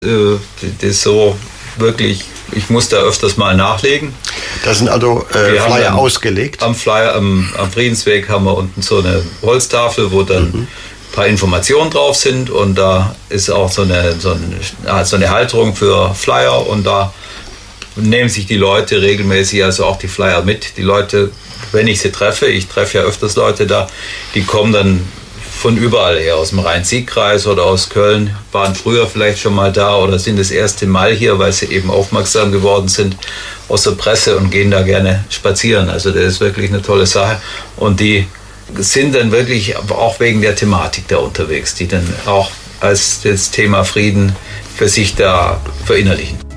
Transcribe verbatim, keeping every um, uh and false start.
Äh, das ist so wirklich, ich muss da öfters mal nachlegen. Da sind also äh, Flyer am, ausgelegt? Am Flyer, am, am Friedensweg haben wir unten so eine Holztafel, wo dann mhm. ein paar Informationen drauf sind und da ist auch so eine, so eine, so eine Halterung für Flyer und da nehmen sich die Leute regelmäßig also auch die Flyer mit. Die Leute, wenn ich sie treffe, ich treffe ja öfters Leute da, die kommen dann von überall her, aus dem Rhein-Sieg-Kreis oder aus Köln, waren früher vielleicht schon mal da oder sind das erste Mal hier, weil sie eben aufmerksam geworden sind aus der Presse und gehen da gerne spazieren. Also das ist wirklich eine tolle Sache und die sind dann wirklich auch wegen der Thematik da unterwegs, die dann auch als das Thema Frieden für sich da verinnerlichen.